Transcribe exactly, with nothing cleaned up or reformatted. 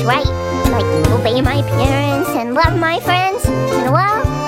right, like obey my parents and love my friends, and well,